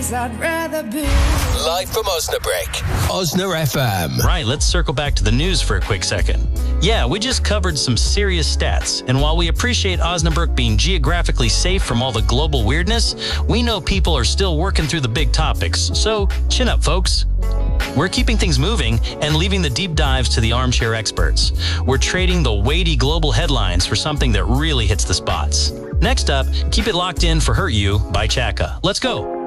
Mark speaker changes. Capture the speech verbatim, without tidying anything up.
Speaker 1: place I'd rather be.
Speaker 2: Live from Osnabrück, Osna F M.
Speaker 3: Right, let's circle back to the news for a quick second. Yeah, we just covered some serious stats, and while we appreciate Osnabrück being geographically safe from all the global weirdness, we know people are still working through the big topics, so chin up, folks. We're keeping things moving and leaving the deep dives to the armchair experts. We're trading the weighty global headlines for something that really hits the spots. Next up, keep it locked in for Hurt You by Chaka. Let's go.